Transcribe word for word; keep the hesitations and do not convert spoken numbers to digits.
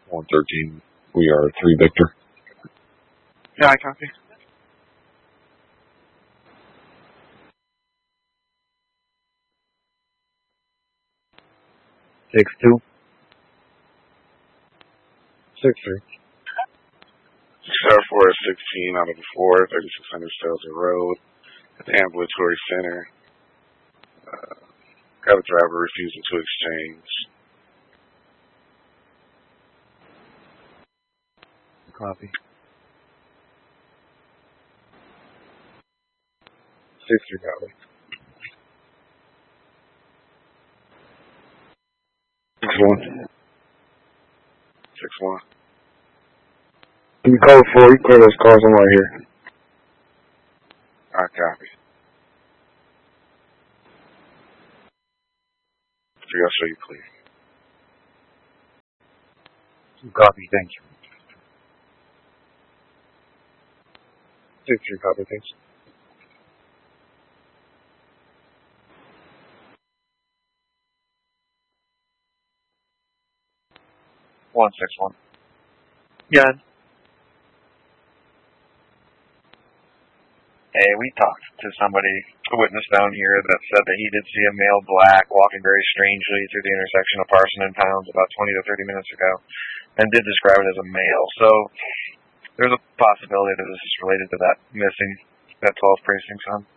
one thirteen, we are three Victor. Yeah, I copy. six two. six three. Star four is sixteen out of the four, thirty-six hundred Stelzer Road, at the ambulatory center. Uh, got a driver refusing to exchange. Copy. six three copy. six one. six one. You call four, you clear those cars, I'm right here. I copy. three, I'll show you clear. Copy, thank you. six three copy, thanks. one six one. Yeah. Hey, we talked to somebody, a witness down here, that said that he did see a male black walking very strangely through the intersection of Parson and Pounds about twenty to thirty minutes ago, and did describe it as a male. So there's a possibility that this is related to that missing, that twelfth precinct son.